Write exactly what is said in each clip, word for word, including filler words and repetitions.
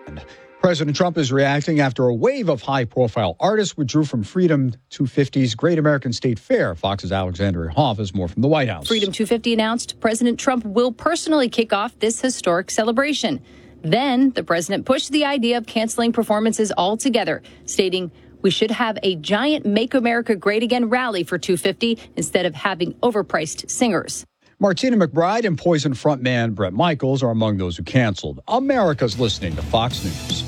President Trump is reacting after a wave of high-profile artists withdrew from Freedom two fifty's Great American State Fair. Fox's Alexandria Hoff has more from the White House. Freedom two fifty announced President Trump will personally kick off this historic celebration. Then the president pushed the idea of canceling performances altogether, stating we should have a giant Make America Great Again rally for two fifty instead of having overpriced singers. Martina McBride and Poison frontman Bret Michaels are among those who canceled. America's listening to Fox News.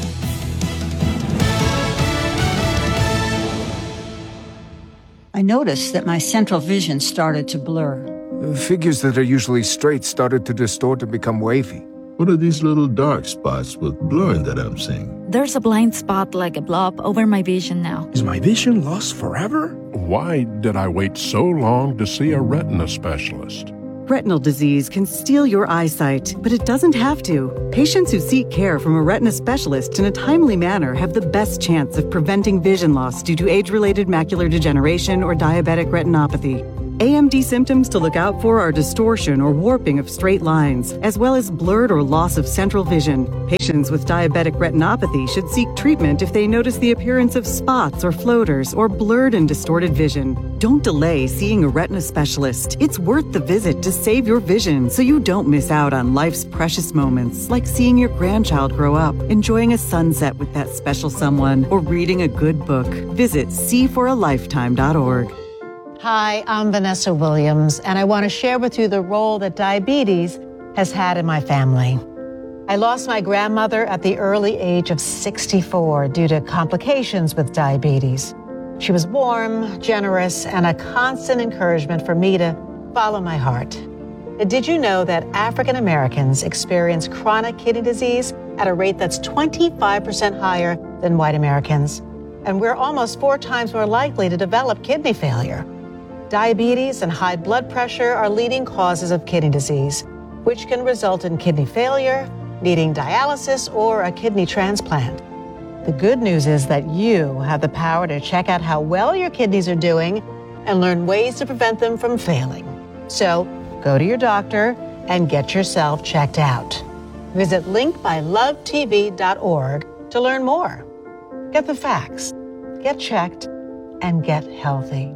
I noticed that my central vision started to blur. Figures that are usually straight started to distort and become wavy. What are these little dark spots with blurring that I'm seeing? There's a blind spot like a blob over my vision now. Is my vision lost forever? Why did I wait so long to see a retina specialist? Retinal disease can steal your eyesight, but it doesn't have to. Patients who seek care from a retina specialist in a timely manner have the best chance of preventing vision loss due to age-related macular degeneration or diabetic retinopathy. A M D symptoms to look out for are distortion or warping of straight lines, as well as blurred or loss of central vision. Patients with diabetic retinopathy should seek treatment if they notice the appearance of spots or floaters or blurred and distorted vision. Don't delay seeing a retina specialist. It's worth the visit to save your vision so you don't miss out on life's precious moments, like seeing your grandchild grow up, enjoying a sunset with that special someone, or reading a good book. Visit see for a lifetime dot org. Hi, I'm Vanessa Williams, and I want to share with you the role that diabetes has had in my family. I lost my grandmother at the early age of sixty-four due to complications with diabetes. She was warm, generous, and a constant encouragement for me to follow my heart. Did you know that African Americans experience chronic kidney disease at a rate that's twenty-five percent higher than white Americans? And we're almost four times more likely to develop kidney failure. Diabetes and high blood pressure are leading causes of kidney disease, which can result in kidney failure, needing dialysis, or a kidney transplant. The good news is that you have the power to check out how well your kidneys are doing and learn ways to prevent them from failing. So go to your doctor and get yourself checked out. Visit link by love t v dot org to learn more. Get the facts, get checked, and get healthy.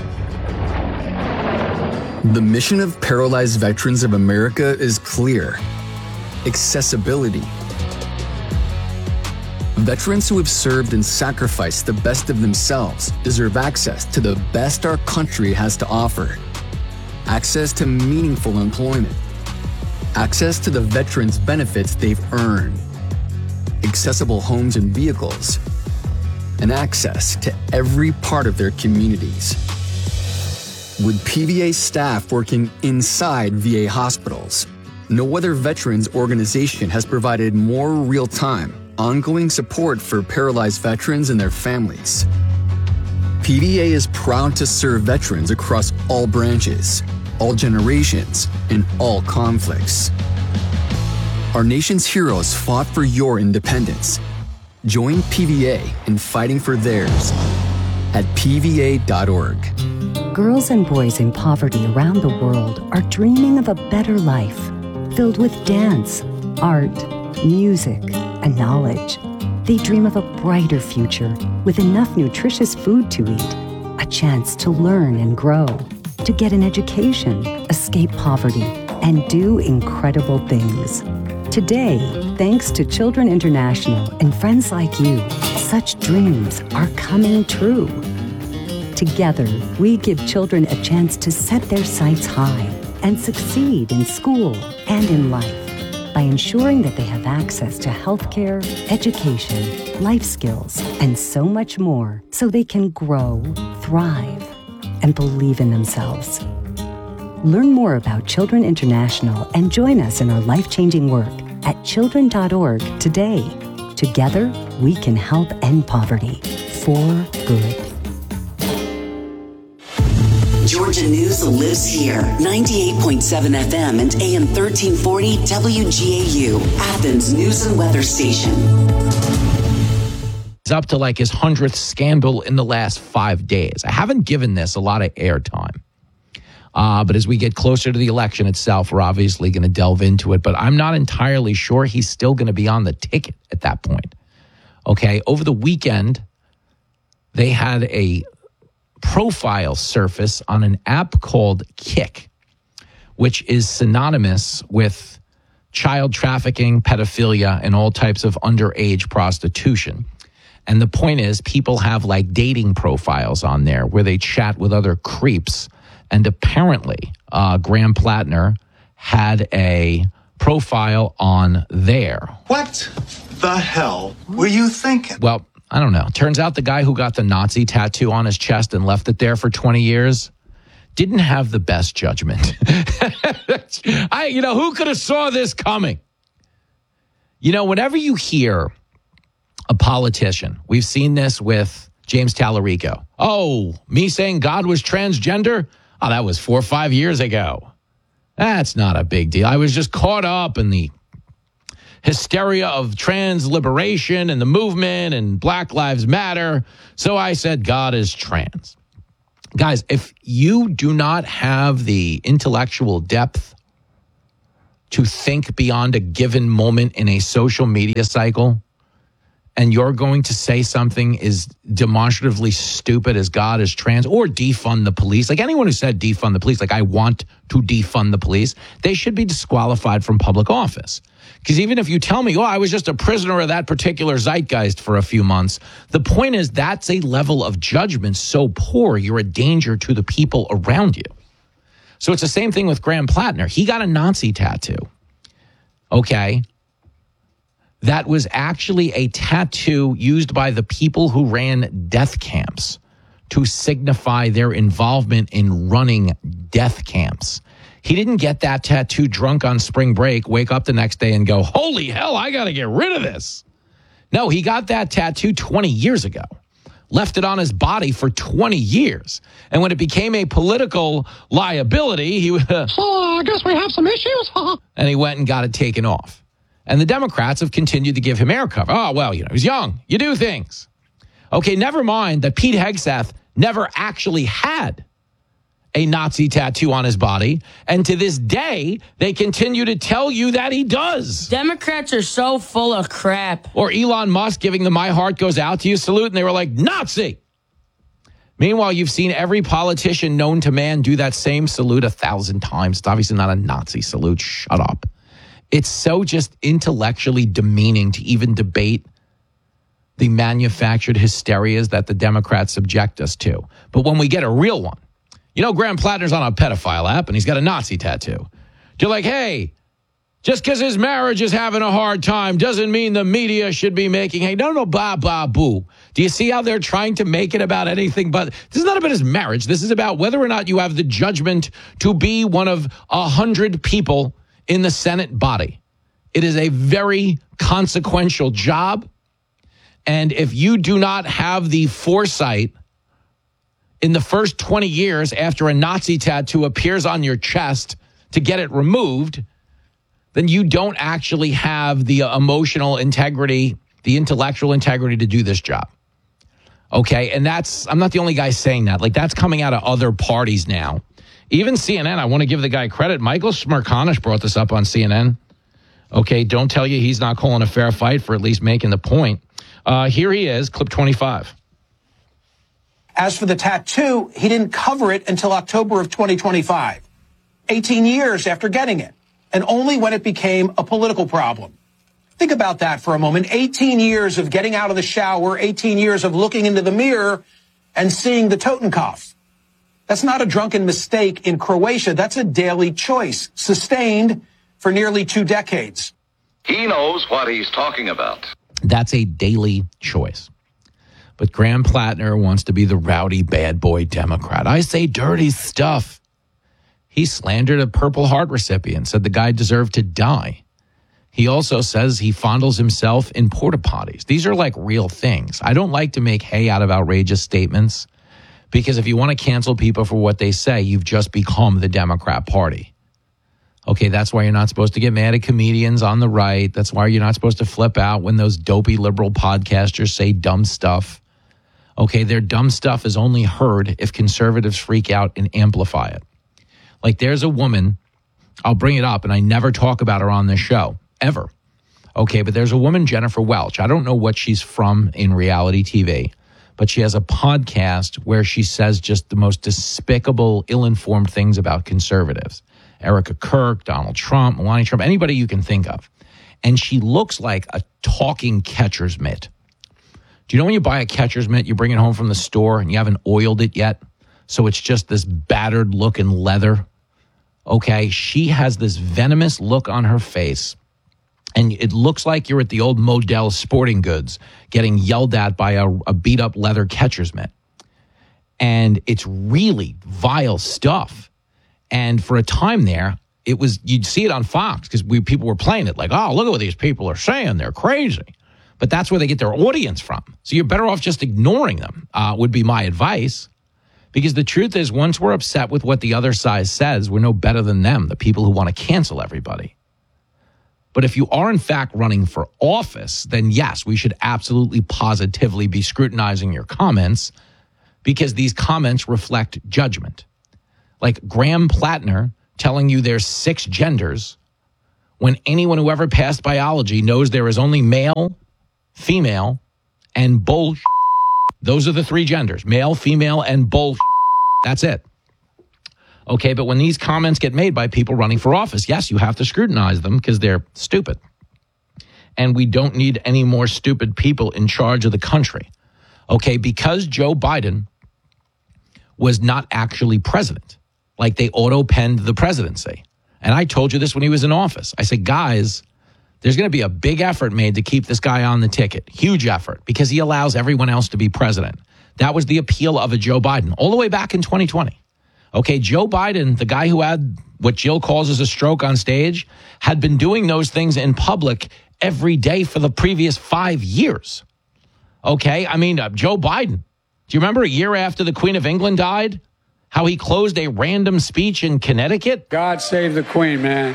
The mission of Paralyzed Veterans of America is clear: accessibility. Veterans who have served and sacrificed the best of themselves deserve access to the best our country has to offer. Access to meaningful employment. Access to the veterans' benefits they've earned. Accessible homes and vehicles. And access to every part of their communities. With P V A staff working inside V A hospitals, no other veterans organization has provided more real-time, ongoing support for paralyzed veterans and their families. P V A is proud to serve veterans across all branches, all generations, and all conflicts. Our nation's heroes fought for your independence. Join P V A in fighting for theirs at P V A dot org. Girls and boys in poverty around the world are dreaming of a better life, filled with dance, art, music, and knowledge. They dream of a brighter future with enough nutritious food to eat, a chance to learn and grow, to get an education, escape poverty, and do incredible things. Today, thanks to Children International and friends like you, such dreams are coming true. Together, we give children a chance to set their sights high and succeed in school and in life by ensuring that they have access to healthcare, education, life skills, and so much more so they can grow, thrive, and believe in themselves. Learn more about Children International and join us in our life-changing work at children dot org today. Together, we can help end poverty for good. Georgia News lives here. ninety-eight point seven F M and A M thirteen forty W G A U, Athens News and Weather Station. He's up to like his hundredth scandal in the last five days. I haven't given this a lot of airtime. Uh, but as we get closer to the election itself, we're obviously going to delve into it. But I'm not entirely sure he's still going to be on the ticket at that point. Okay, over the weekend, they had a profile surface on an app called Kik, which is synonymous with child trafficking, pedophilia, and all types of underage prostitution. And the point is, people have like dating profiles on there where they chat with other creeps. And apparently, uh, Graham Plattner had a profile on there. What the hell were you thinking? Well, I don't know. Turns out the guy who got the Nazi tattoo on his chest and left it there for twenty years didn't have the best judgment. I, you know, who could have saw this coming? You know, whenever you hear a politician, we've seen this with James Tallarico. Oh, me saying God was transgender? Oh, that was four or five years ago. That's not a big deal. I was just caught up in the hysteria of trans liberation and the movement and Black Lives Matter. So I said God is trans. Guys, if you do not have the intellectual depth to think beyond a given moment in a social media cycle, and you're going to say something as demonstratively stupid as God is trans, or defund the police, like anyone who said defund the police, like I want to defund the police, they should be disqualified from public office. Because even if you tell me, oh, I was just a prisoner of that particular zeitgeist for a few months, the point is that's a level of judgment so poor, you're a danger to the people around you. So it's the same thing with Graham Plattner. He got a Nazi tattoo. Okay. That was actually a tattoo used by the people who ran death camps to signify their involvement in running death camps. He didn't get that tattoo drunk on spring break, wake up the next day and go, holy hell, I got to get rid of this. No, he got that tattoo twenty years ago, left it on his body for twenty years. And when it became a political liability, he uh, so I guess we have some issues. and he went and got it taken off. And the Democrats have continued to give him air cover. Oh, well, you know, he's young. You do things. Okay, never mind that Pete Hegseth never actually had a Nazi tattoo on his body. And to this day, they continue to tell you that he does. Democrats are so full of crap. Or Elon Musk giving the My Heart Goes Out to You salute, and they were like, Nazi. Meanwhile, you've seen every politician known to man do that same salute a thousand times. It's obviously not a Nazi salute. Shut up. It's so just intellectually demeaning to even debate the manufactured hysterias that the Democrats subject us to. But when we get a real one, you know, Graham Plattner's on a pedophile app and he's got a Nazi tattoo. You're like, hey, just because his marriage is having a hard time doesn't mean the media should be making, hey, no, no, bah, bah, boo. Do you see how they're trying to make it about anything but, this is not about his marriage. This is about whether or not you have the judgment to be one of a hundred people in the Senate body. It is a very consequential job. And if you do not have the foresight in the first twenty years after a Nazi tattoo appears on your chest to get it removed, then you don't actually have the emotional integrity, the intellectual integrity to do this job. Okay, and that's, I'm not the only guy saying that. Like, that's coming out of other parties now. Even C N N, I want to give the guy credit. Michael Smerconish brought this up on C N N. Okay, don't tell you he's not calling a fair fight for at least making the point. Uh, here he is, clip twenty-five. As for the tattoo, he didn't cover it until October of twenty twenty-five, eighteen years after getting it, and only when it became a political problem. Think about that for a moment. eighteen years of getting out of the shower, eighteen years of looking into the mirror and seeing the Totenkopf. That's not a drunken mistake in Croatia. That's a daily choice, sustained for nearly two decades. He knows what he's talking about. That's a daily choice. But Graham Plattner wants to be the rowdy bad boy Democrat. I say dirty stuff. He slandered a Purple Heart recipient, said the guy deserved to die. He also says he fondles himself in porta potties. These are like real things. I don't like to make hay out of outrageous statements, because if you want to cancel people for what they say, you've just become the Democrat Party. Okay, that's why you're not supposed to get mad at comedians on the right. That's why you're not supposed to flip out when those dopey liberal podcasters say dumb stuff. Okay, their dumb stuff is only heard if conservatives freak out and amplify it. Like there's a woman, I'll bring it up, and I never talk about her on this show, ever. Okay, but there's a woman, Jennifer Welch. I don't know what she's from in reality T V, but she has a podcast where she says just the most despicable, ill-informed things about conservatives. Erica Kirk, Donald Trump, Melania Trump, anybody you can think of. And she looks like a talking catcher's mitt. Do you know when you buy a catcher's mitt, you bring it home from the store and you haven't oiled it yet? So it's just this battered looking leather. Okay, she has this venomous look on her face. And it looks like you're at the old Modell Sporting Goods getting yelled at by a, a beat-up leather catcher's mitt. And it's really vile stuff. And for a time there, it was you'd see it on Fox because we people were playing it like, oh, look at what these people are saying. They're crazy. But that's where they get their audience from. So you're better off just ignoring them, uh, would be my advice. Because the truth is, once we're upset with what the other side says, we're no better than them, the people who want to cancel everybody. But if you are, in fact, running for office, then yes, we should absolutely positively be scrutinizing your comments because these comments reflect judgment. Like Graham Plattner telling you there's six genders when anyone who ever passed biology knows there is only male, female, and bull. Those are the three genders, male, female, and bull. That's it. Okay, but when these comments get made by people running for office, yes, you have to scrutinize them because they're stupid. And we don't need any more stupid people in charge of the country. Okay, because Joe Biden was not actually president. Like they auto-penned the presidency. And I told you this when he was in office. I said, guys, there's going to be a big effort made to keep this guy on the ticket. Huge effort because he allows everyone else to be president. That was the appeal of a Joe Biden all the way back in twenty twenty. Okay, Joe Biden, the guy who had what Jill calls as a stroke on stage, had been doing those things in public every day for the previous five years. Okay, I mean, uh, Joe Biden. Do you remember a year after the Queen of England died, how he closed a random speech in Connecticut? God save the Queen, man.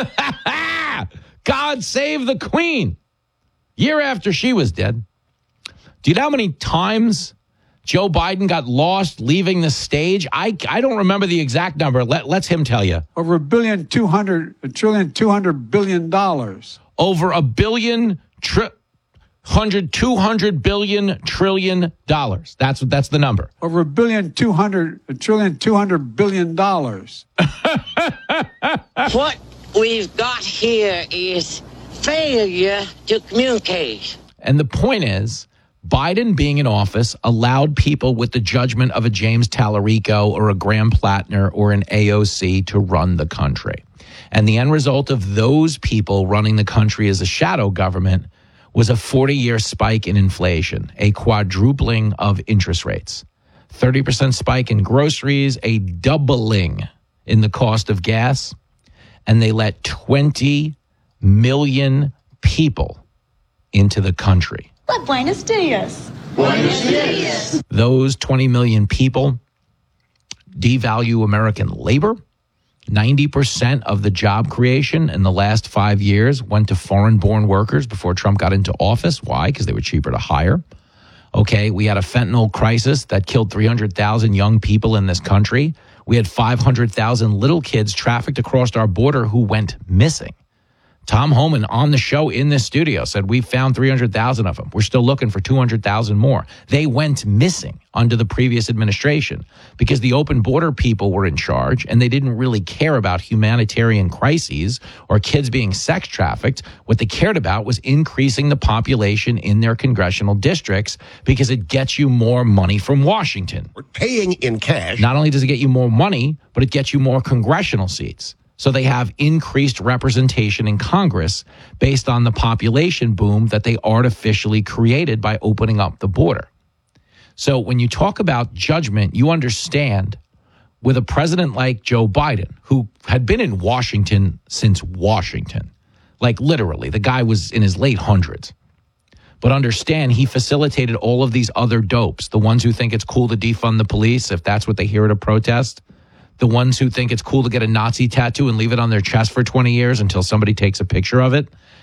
God save the Queen. Year after she was dead. Do you know how many times Joe Biden got lost leaving the stage? I, I don't remember the exact number. Let, let's him tell you. Over a billion, two hundred, a trillion, two hundred billion dollars. Over a billion, tri- hundred, two hundred billion trillion dollars. That's that's the number. Over a billion, two hundred, a trillion, two hundred billion dollars. What we've got here is failure to communicate. And the point is, Biden being in office allowed people with the judgment of a James Tallarico or a Graham Plattner or an A O C to run the country. And the end result of those people running the country as a shadow government was a forty-year spike in inflation, a quadrupling of interest rates, thirty percent spike in groceries, a doubling in the cost of gas, and they let twenty million people into the country. But buenos dias. Buenos dias. Those twenty million people devalue American labor. ninety percent of the job creation in the last five years went to foreign-born workers before Trump got into office. Why? Because they were cheaper to hire. Okay, we had a fentanyl crisis that killed three hundred thousand young people in this country. We had five hundred thousand little kids trafficked across our border who went missing. Tom Homan on the show in this studio said we found three hundred thousand of them. We're still looking for two hundred thousand more. They went missing under the previous administration because the open border people were in charge and they didn't really care about humanitarian crises or kids being sex trafficked. What they cared about was increasing the population in their congressional districts because it gets you more money from Washington. We're paying in cash. Not only does it get you more money, but it gets you more congressional seats. So they have increased representation in Congress based on the population boom that they artificially created by opening up the border. So when you talk about judgment, you understand with a president like Joe Biden, who had been in Washington since Washington, like literally, the guy was in his late hundreds. But understand, he facilitated all of these other dopes, the ones who think it's cool to defund the police if that's what they hear at a protest. The ones who think it's cool to get a Nazi tattoo and leave it on their chest for twenty years until somebody takes a picture of it.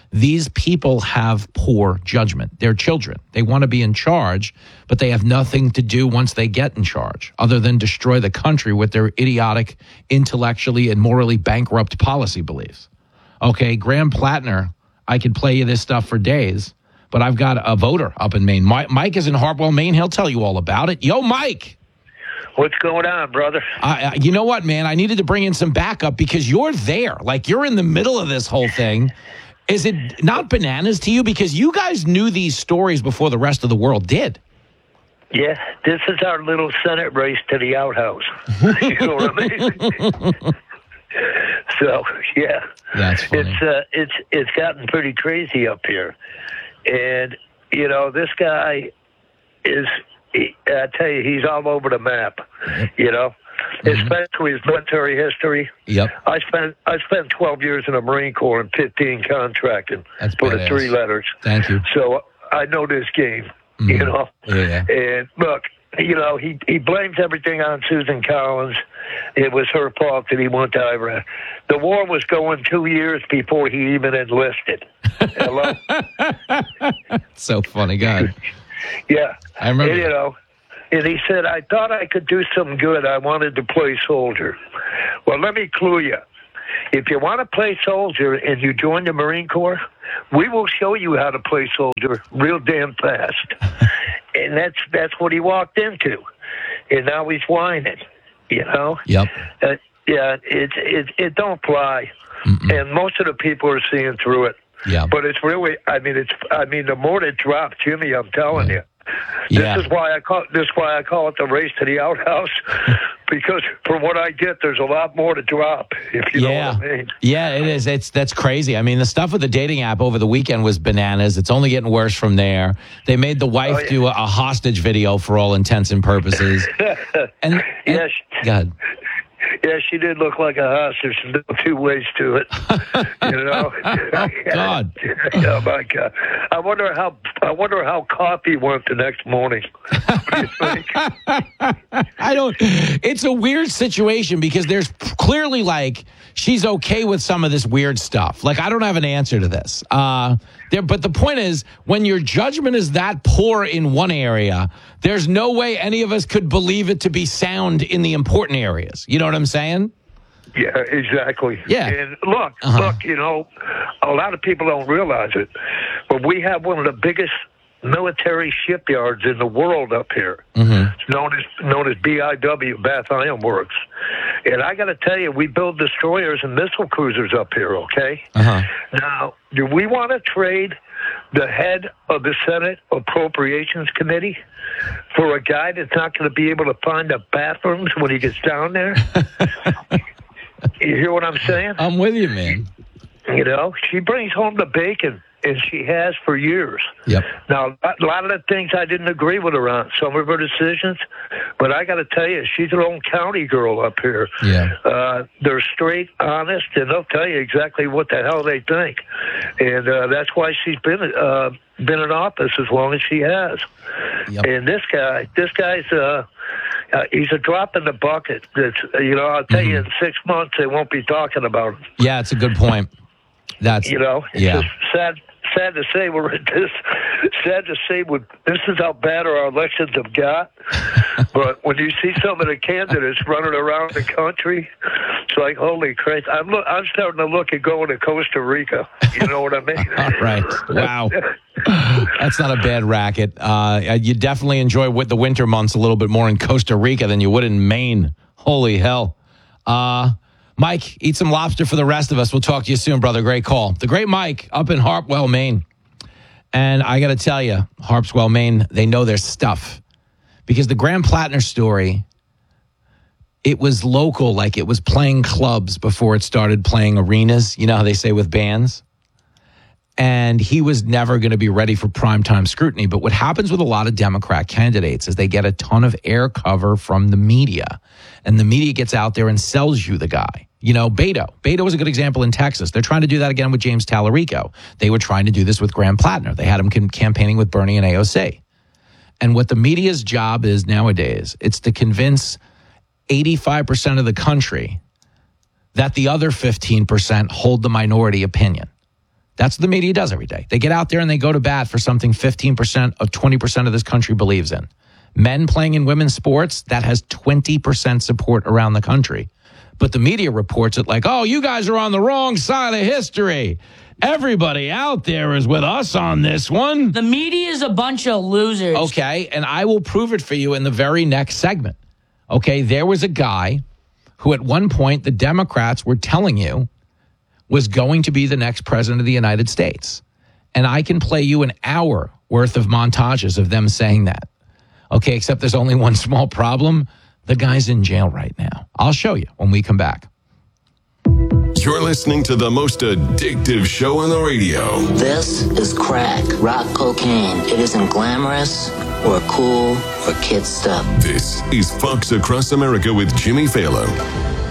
These people have poor judgment. They're children. They want to be in charge, but they have nothing to do once they get in charge other than destroy the country with their idiotic, intellectually and morally bankrupt policy beliefs. Okay, Graham Plattner, I could play you this stuff for days, but I've got a voter up in Maine. Mike, Mike is in Hartwell, Maine. He'll tell you all about it. Yo, Mike. What's going on, brother? Uh, you know what, man? I needed to bring in some backup because you're there. Like, you're in the middle of this whole thing. Is it not bananas to you? Because you guys knew these stories before the rest of the world did. Yeah, this is our little Senate race to the outhouse. You know what I mean? So, yeah. That's funny. It's, uh, it's, it's gotten pretty crazy up here. And, you know, this guy is, he, I tell you, he's all over the map, you know? Mm-hmm. Especially his military history. Yep. I spent I spent twelve years in the Marine Corps and fifteen contracting That's for badass. the three letters. Thank you. So I know this game, Mm-hmm. you know. Yeah. And look, you know, he he blames everything on Susan Collins. It was her fault that he went to Iraq. The war was going two years before he even enlisted. Hello. So funny, God. Yeah. I remember. And, you know. And he said, I thought I could do some good. I wanted to play soldier. Well, let me clue you. If you want to play soldier and you join the Marine Corps, we will show you how to play soldier real damn fast. And that's that's what he walked into. And now he's whining, you know? Yep. Uh, yeah, it, it, it don't fly. Mm-mm. And most of the people are seeing through it. Yeah. But it's really, I mean, it's. I mean, the more it drops, Jimmy, I'm telling you. Yeah. This is why I call this is why I call it the race to the outhouse, because from what I get, there's a lot more to drop. If you yeah. know what I mean. Yeah, it is. It's that's crazy. I mean, the stuff with the dating app over the weekend was bananas. It's only getting worse from there. They made the wife oh, yeah. do a, a hostage video for all intents and purposes. and, and yes, God. Yeah, she did look like a hostage. There's no two ways to it. You know. Oh God. Oh my God. I wonder how. I wonder how coffee went the next morning. What do you think? I don't. It's a weird situation because there's clearly like she's okay with some of this weird stuff. Like I don't have an answer to this. Uh, there, but the point is, when your judgment is that poor in one area, there's no way any of us could believe it to be sound in the important areas. You know what I'm saying? Yeah, exactly. Yeah. And look, uh-huh. look, you know, a lot of people don't realize it, but we have one of the biggest military shipyards in the world up here. Mm-hmm. It's known as known as B I W, Bath Iron Works. And I got to tell you, we build destroyers and missile cruisers up here, okay? Uh-huh. Now, do we want to trade the head of the Senate Appropriations Committee for a guy that's not going to be able to find the bathrooms when he gets down there? You hear what I'm saying? I'm with you, man. You know, she brings home the bacon, and she has for years. Yep. Now, a lot of the things I didn't agree with her on, some of her decisions, but I got to tell you, she's her own county girl up here. Yeah. Uh, they're straight, honest, and they'll tell you exactly what the hell they think. And uh, that's why she's been uh, been in office as long as she has. Yep. And this guy, this guy's... Uh, Uh, he's a drop in the bucket. That's, you know, I'll tell mm-hmm. you, in six months they won't be talking about him. Yeah, it's a good point. That's you know, it's yeah. just sad. Sad to say, we're at this. Sad to say, we this is how bad our elections have got. But when you see some of the candidates running around the country, it's like, holy Christ! I'm look, I'm starting to look at going to Costa Rica. You know what I mean? All right. Wow. That's not a bad racket. Uh, you definitely enjoy with the winter months a little bit more in Costa Rica than you would in Maine. Holy hell. Uh, Mike, eat some lobster for the rest of us. We'll talk to you soon, brother. Great call. The great Mike up in Harpwell, Maine. And I got to tell you, Harpswell, Maine, they know their stuff. Because the Graham Plattner story, it was local, like it was playing clubs before it started playing arenas. You know how they say with bands? And he was never going to be ready for primetime scrutiny. But what happens with a lot of Democrat candidates is they get a ton of air cover from the media. And the media gets out there and sells you the guy. You know, Beto. Beto was a good example in Texas. They're trying to do that again with James Tallarico. They were trying to do this with Graham Plattner. They had him campaigning with Bernie and A O C. And what the media's job is nowadays, it's to convince eighty-five percent of the country that the other fifteen percent hold the minority opinion. That's what the media does every day. They get out there and they go to bat for something fifteen percent of twenty percent of this country believes in. Men playing in women's sports, that has twenty percent support around the country. But the media reports it like, oh, you guys are on the wrong side of history. Everybody out there is with us on this one. The media is a bunch of losers. Okay, and I will prove it for you in the very next segment. Okay, there was a guy who at one point the Democrats were telling you was going to be the next president of the United States. And I can play you an hour worth of montages of them saying that. Okay, except there's only one small problem. The guy's in jail right now. I'll show you when we come back. You're listening to the most addictive show on the radio. This is crack, rock cocaine. It isn't glamorous or cool or kid stuff. This is Fox Across America with Jimmy Fallon.